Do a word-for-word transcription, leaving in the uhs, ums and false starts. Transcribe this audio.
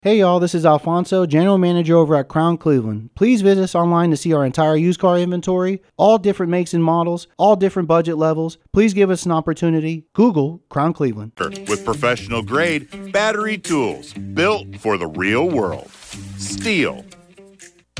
Hey y'all, this is Alfonso, General Manager over at Crown Cleveland. Please visit us online to see our entire used car inventory, all different makes and models, all different budget levels. Please give us an opportunity. Google Crown Cleveland. With professional grade battery tools built for the real world. STIHL,